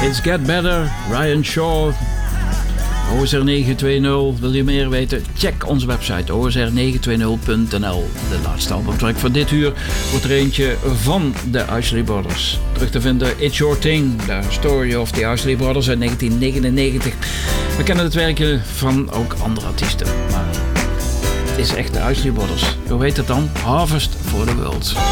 It's Get Better, Ryan Shaw, OSR 920. Wil je meer weten? Check onze website osr920.nl. De laatste albumtrack van dit uur wordt er eentje van de Isley Brothers. Terug te vinden It's Your Thing, The Story of the Isley Brothers uit 1999. We kennen het werken van ook andere artiesten, maar het is echt de Isley Brothers. Hoe heet het dan? Harvest for the World.